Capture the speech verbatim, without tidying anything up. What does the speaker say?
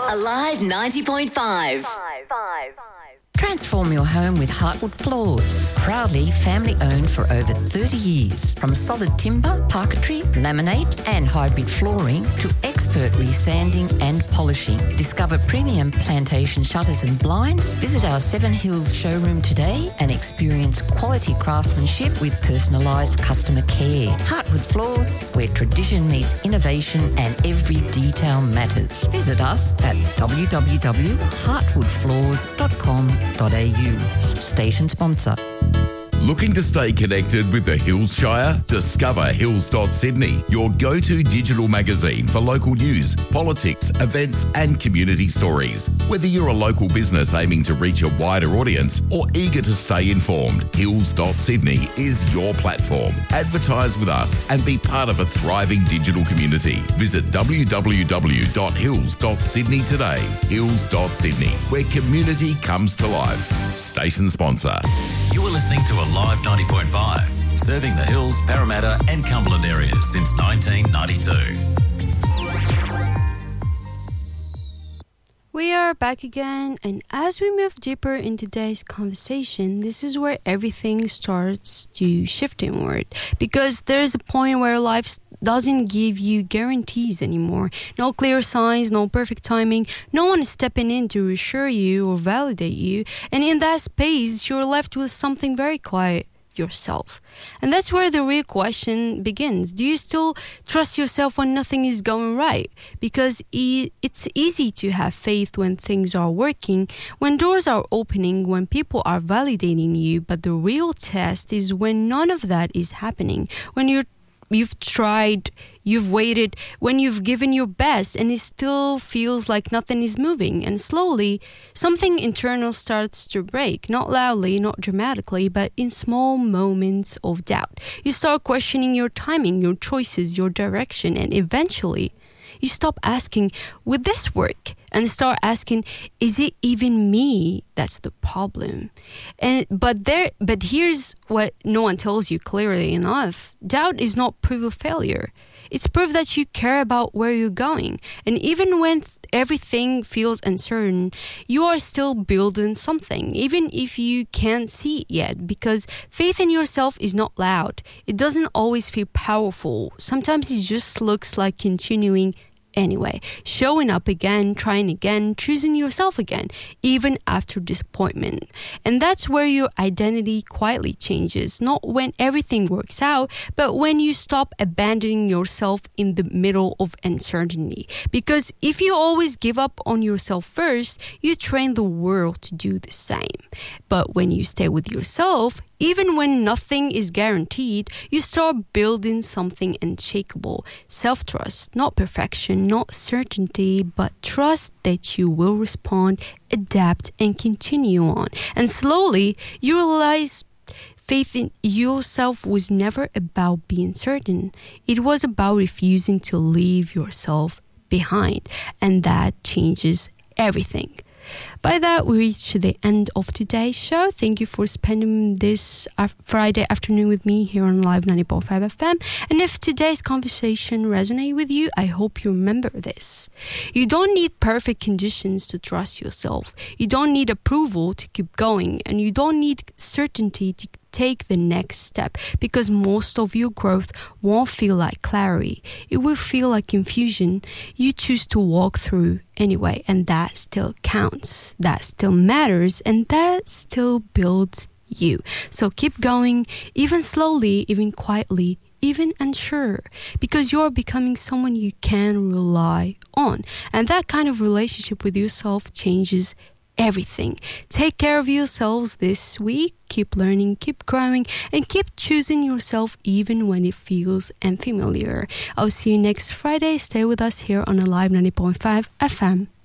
Alive ninety point five. Transform your home with Heartwood Floors. Proudly family-owned for over thirty years. From solid timber, parquetry, laminate and hybrid flooring to expert resanding and polishing. Discover premium plantation shutters and blinds. Visit our Seven Hills showroom today and experience quality craftsmanship with personalised customer care. Heartwood Floors, where tradition meets innovation and every detail matters. Visit us at w w w dot heartwood floors dot com dot a u. Station sponsor. Looking to stay connected with the Hills Shire? Discover hills dot sydney, your go-to digital magazine for local news, politics, events and community stories. Whether you're a local business aiming to reach a wider audience or eager to stay informed, hills dot sydney is your platform. Advertise with us and be part of a thriving digital community. Visit w w w dot hills dot sydney today. hills dot sydney, where community comes to life. Station sponsor. You are listening to Alive ninety point five, serving the Hills, Parramatta and Cumberland areas since nineteen ninety-two. We are back again, and as we move deeper in today's conversation, this is where everything starts to shift inward, because there's a point where life doesn't give you guarantees anymore. No clear signs, no perfect timing, no one is stepping in to reassure you or validate you, and in that space, you're left with something very quiet. Yourself. And that's where the real question begins. Do you still trust yourself when nothing is going right? Because e- it's easy to have faith when things are working, when doors are opening, when people are validating you, but the real test is when none of that is happening, when you're You've tried, you've waited, when you've given your best and it still feels like nothing is moving. And slowly, something internal starts to break. Not loudly, not dramatically, but in small moments of doubt. You start questioning your timing, your choices, your direction, and eventually you stop asking, would this work? And start asking, is it even me that's the problem? And but there but here's what no one tells you clearly enough. Doubt is not proof of failure. It's proof that you care about where you're going. And even when th- everything feels uncertain, you are still building something, even if you can't see it yet, because faith in yourself is not loud. It doesn't always feel powerful. Sometimes it just looks like continuing anyway, showing up again, trying again, choosing yourself again, even after disappointment. And that's where your identity quietly changes, not when everything works out, but when you stop abandoning yourself in the middle of uncertainty. Because if you always give up on yourself first, you train the world to do the same. But when you stay with yourself, even when nothing is guaranteed, you start building something unshakable. Self-trust, not perfection, not certainty, but trust that you will respond, adapt, and continue on. And slowly, you realize faith in yourself was never about being certain. It was about refusing to leave yourself behind. And that changes everything. By that, we reach the end of today's show. Thank you for spending this uh, Friday afternoon with me here on Live ninety point five F M. And if today's conversation resonates with you, I hope you remember this. You don't need perfect conditions to trust yourself. You don't need approval to keep going. And you don't need certainty to take the next step, because most of your growth won't feel like clarity. It will feel like confusion. You choose to walk through anyway, and that still counts. That still matters, and that still builds you. So keep going, even slowly, even quietly, even unsure, because you're becoming someone you can rely on. And that kind of relationship with yourself changes everything. Take care of yourselves this week. Keep learning, keep growing, and keep choosing yourself even when it feels unfamiliar. I'll see you next Friday. Stay with us here on Alive ninety point five F M.